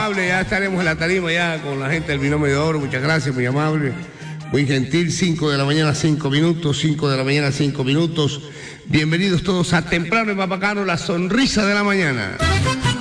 amable, ya estaremos en la tarima ya con la gente del Binomio de Oro. Muchas gracias, muy amable, muy gentil. 5 de la mañana, 5 minutos, 5 de la mañana, 5 minutos. Bienvenidos todos a Temprano y Bacano, la sonrisa de la mañana.